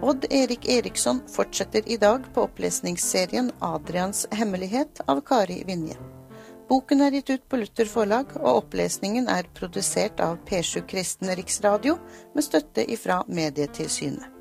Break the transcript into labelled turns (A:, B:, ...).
A: Odd Erik Eriksson fortsetter i dag på opplesningsserien Adrians hemmelighet av Kari Vinje. Boken er gitt ut på Luther forlag, og opplesningen er produsert av P7 Kristen Riksradio med støtte ifra Medietilsynet.